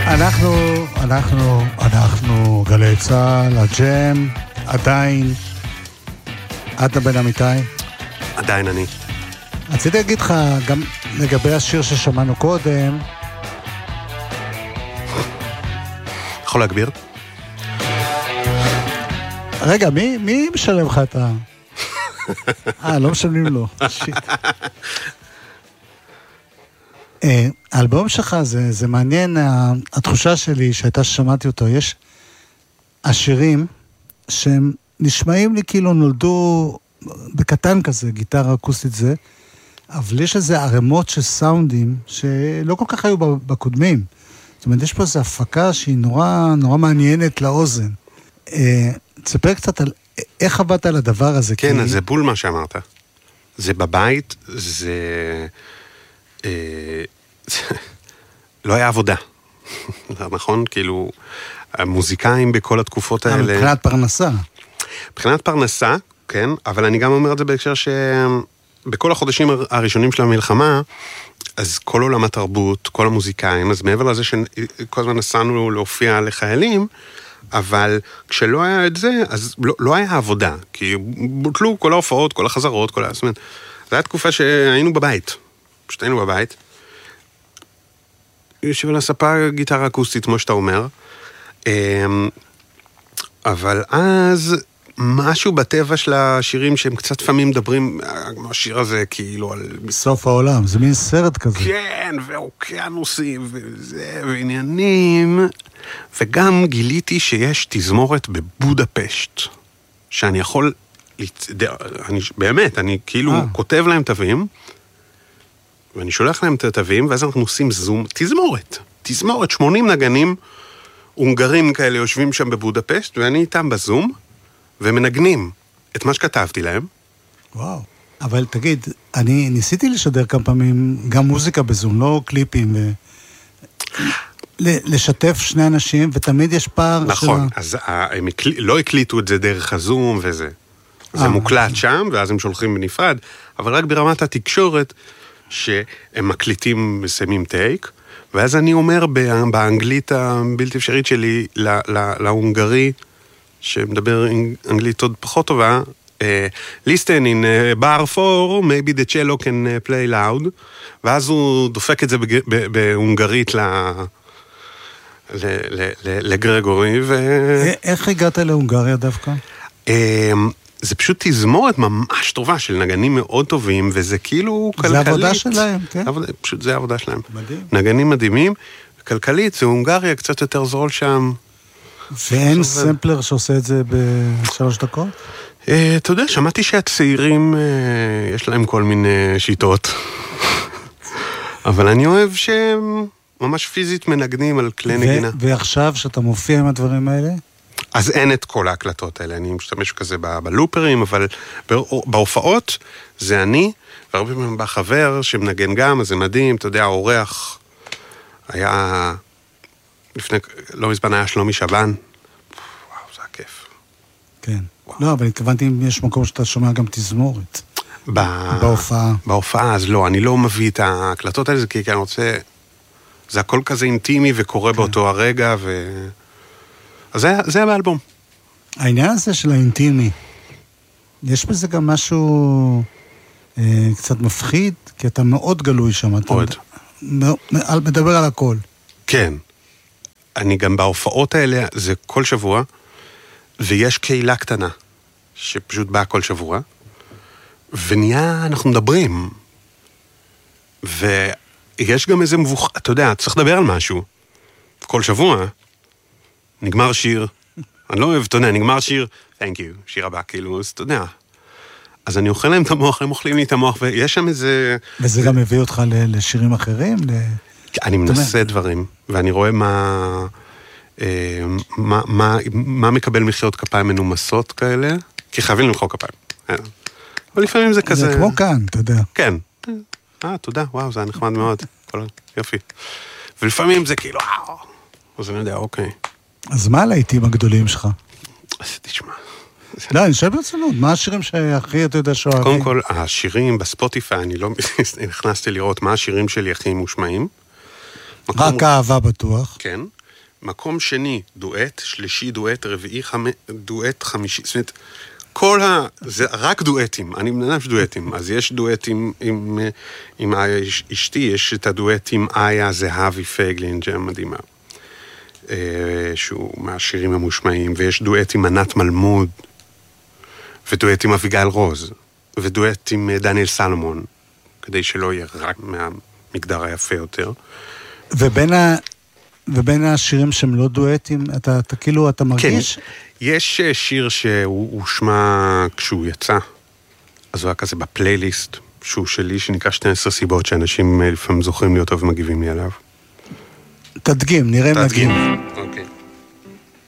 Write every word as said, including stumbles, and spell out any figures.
אנחנו, אנחנו, אנחנו, גלי צהל, הג'ם, עדיין, אתה בן אמיתי? עדיין אני. רציתי להגיד לך, גם לגבי השיר ששמענו קודם, יכול להגביר? רגע, מי, מי משלם לך את ה... אה, לא משלמים לו. שיט. האלבום שלך זה, זה מעניין, התחושה שלי שהייתה ששמעתי אותו, יש השירים שהם נשמעים לי כאילו נולדו בקטן כזה, גיטרה אקוסטית זה, אבל יש איזה ערמות של סאונדים שלא כל כך היו בקודמים. זאת אומרת, יש פה איזו הפקה שהיא נורא, נורא מעניינת לאוזן. תספר קצת על איך עבדת על הדבר הזה. כן, כי... אז זה בול מה שאמרת. זה בבית, זה... לא היה עבודה. נכון? כאילו, המוזיקאים בכל התקופות האלה... מבחינת פרנסה. מבחינת פרנסה, כן, אבל אני גם אומר את זה בהקשר שבכל החודשים הראשונים של המלחמה, אז כל עולם התרבות, כל המוזיקאים, אז מעבר לזה שכל הזמן נסענו להופיע לחיילים, אבל כשלא היה את זה, אז לא, לא היה עבודה, כי בוטלו כל ההופעות, כל החזרות, כל הזמן. זו הייתה תקופה שהיינו בבית, פשוט היינו בבית, יושב על הספה גיטרה אקוסטית, כמו שאתה אומר, אבל אז משהו בטבע של השירים שהם קצת פעמים מדברים, השיר הזה כאילו על... בסוף העולם, זה מין סרט כזה. כן, ואוקיינוסים, וזה, ועניינים, וגם גיליתי שיש תזמורת בבודפשט, שאני יכול, אני, באמת, אני כאילו אה. כותב להם תווים, ואני שולח להם את התווים, ואז אנחנו עושים זום, תזמורת, תזמורת, שמונים נגנים, הונגרים כאלה יושבים שם בבודפשט, ואני איתם בזום, ומנגנים את מה שכתבתי להם. וואו. אבל תגיד, אני ניסיתי לשדר כמה פעמים גם מוזיקה בזום, לא קליפים, ו... לשתף שני אנשים, ותמיד יש פער של... נכון, אז הם לא הקליטו את זה דרך הזום וזה. זה מוקלט שם, ואז הם שולחים בנפרד, אבל רק ברמת התקשורת, שהם מקליטים מסיימים טייק, ואז אני אומר באנגלית הבלתי אפשרית שלי, להונגרי, שמדבר אנגלית עוד פחות טובה, listen in bar four, maybe the cello can play loud, ואז הוא דופק את זה בהונגרית לגרגורי. איך הגעת להונגריה דווקא? זה פשוט תזמורת ממש טובה של נגנים מאוד טובים, וזה כאילו כלכלית. זה עבודה שלהם, כן? פשוט זה העבודה שלהם. מדהים. נגנים מדהימים, כלכלית, זה הונגריה קצת יותר זול שם. ואין סמפלר שעושה את זה בשלוש דקות? אתה יודע, שמעתי שהצעירים, יש להם כל מיני שיטות. אבל אני אוהב שהם ממש פיזית מנגנים על כלי נגינה. ועכשיו שאתה מופיע עם הדברים האלה? אז אין את כל ההקלטות האלה, אני משתמש כזה בלופרים, אבל בהופעות זה אני, והרבה פעמים בא חבר שמנגן גם, אז זה מדהים, אתה יודע, האורח היה, לפני, לא מזמן היה שלומי שבן, וואו, זה הכיף. כן. לא, אבל התכוונתי אם יש מקום שאתה שומע גם תזמורת. בהופעה. בהופעה, אז לא, אני לא מביא את ההקלטות האלה, כי אני רוצה, זה הכל כזה אינטימי וקורה באותו הרגע, ו... אז זה, זה באלבום. העניין הזה של האינטימי, יש בזה גם משהו אה, קצת מפחיד, כי אתה מאוד גלוי שם. מאוד. אתה מדבר על הכל. כן. אני גם בהופעות האלה, זה כל שבוע, ויש קהילה קטנה, שפשוט באה כל שבוע, ונהיה, אנחנו מדברים, ויש גם איזה מבוח, אתה יודע, צריך לדבר על משהו. כל שבוע, נגמר שיר, אני לא אוהב, אתה יודע, נגמר שיר, thank you, שיר הבא, כאילו, אז אתה יודע. אז אני אוכל להם את המוח, הם אוכלים לי את המוח, ויש שם איזה... וזה גם מביא אותך לשירים אחרים? אני מנסה דברים, ואני רואה מה... מה, מה, מה מקבל מחיאות כפיים מנומסות כאלה, כי חייבים למחוא כפיים. אבל לפעמים זה כזה... זה כמו כאן, אתה יודע. כן. אה, תודה, וואו, זה נחמד מאוד. יופי. ולפעמים זה כאילו, וואו. אז אני יודע, אוקיי. אז מה הלהיטים הגדולים שלך? אז תשמע. לא, אני חושב ברצינות, מה השירים שהכי, אתה יודע, שאוהבים? קודם כל, השירים בספוטיפיי, אני לא נכנסתי לראות מה השירים שלי הכי מושמעים. רק אהבה בטוח. כן. מקום שני, דואט, שלישי דואט, רביעי חמ... דואט חמישי, זאת אומרת, כל ה... זה רק דואטים, אני מנהל דואטים, אז יש דואטים עם, עם איה אשתי, יש את הדואט עם איה זהבי פייגלין, ג'ם מדהימה, שהוא מהשירים המושמעים, ויש דואט עם ענת מלמוד, ודואט עם אביגיל רוז, ודואט עם דניאל סלומון, כדי שלא יהיה רק מהמגדר היפה יותר. ובין ה... ובין השירים שהם לא דואטים, אתה, אתה כאילו, אתה מרגיש? כן, יש שיר שהוא שמע כשהוא יצא, אז הוא היה כזה בפלייליסט, שהוא שלי, שנקרא שתים עשרה סיבות, שאנשים לפעמים זוכרים לי אותו ומגיבים לי עליו. תדגים, נראה אם נדגים.